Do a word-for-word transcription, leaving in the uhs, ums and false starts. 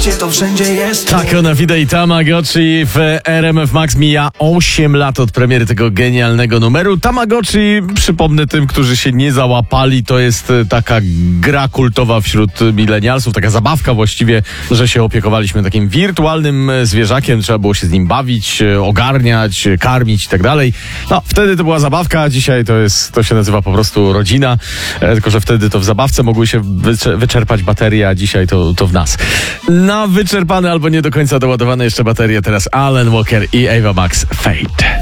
mieście to wszędzie jest. Tak, ona widać Tamagotchi w R M F Max. Mija osiem lat od premiery tego genialnego numeru. Tamagotchi, przypomnę tym, którzy się nie załapali, to jest taka gra kultowa wśród milenialsów, taka zabawka właściwie, że się opiekowaliśmy takim wirtualnym zwierzakiem, trzeba było się z nim bawić, ogarniać, karmić i tak dalej. No, wtedy to była zabawka, dzisiaj to jest, to się nazywa po prostu rodzina, e, tylko że wtedy to w zabawce mogły się wycze- wyczerpać baterie, a dzisiaj to, to w nas. Na wyczerpane albo nie do końca doładowane jeszcze baterie teraz Alan Walker i Ava Max Fate.